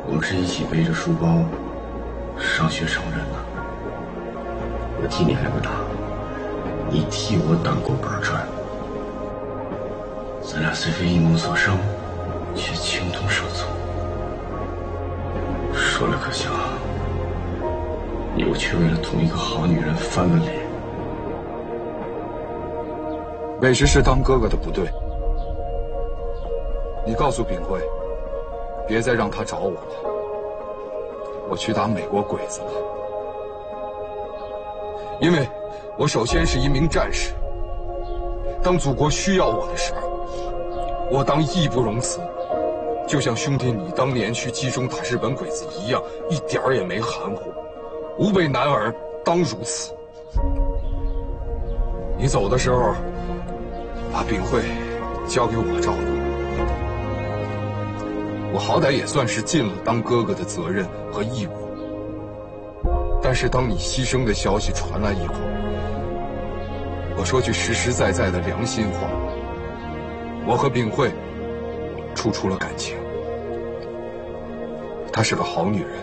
我们是一起背着书包上学成人的。我替你挨过打，你替我当过板砖。咱俩虽非一母所生，却情同手足。说来可笑，你我却为了同一个好女人翻了脸。 委实是当哥哥的不对。你告诉秉慧，别再让他找我了。我去打美国鬼子了，因为我首先是一名战士。当祖国需要我的时候，我当义不容辞，就像兄弟你当年去冀中打日本鬼子一样，一点儿也没含糊。吾辈男儿当如此。你走的时候，把秉慧交给我照顾。我好歹也算是尽了当哥哥的责任和义务。但是当你牺牲的消息传来以后，我说句实实在在的良心话，我和秉慧处出了感情。她是个好女人，